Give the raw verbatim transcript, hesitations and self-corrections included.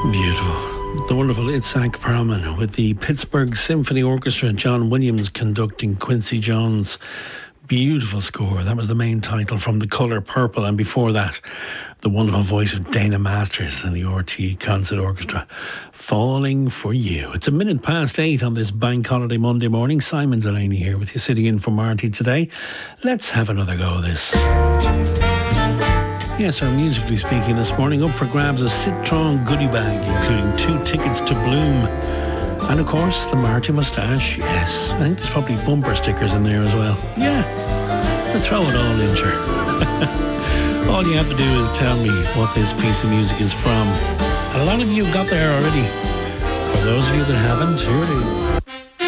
Beautiful. The wonderful Itzhak Perlman with the Pittsburgh Symphony Orchestra, John Williams conducting Quincy Jones. Beautiful score. That was the main title from The Colour Purple, and before that, the wonderful voice of Dana Masters and the R T E Concert Orchestra, Falling for You. It's a minute past eight on this bank holiday Monday morning. Simon Delaney here with you, sitting in for Marty today. Let's have another go of this. Yes, our musically speaking this morning, up for grabs a Citroën goodie bag, including two tickets to Bloom. And of course, the Marty moustache, yes. I think there's probably bumper stickers in there as well. Yeah, we'll throw it all in, sure. All you have to do is tell me what this piece of music is from. And a lot of you got there already. For those of you that haven't, here it is.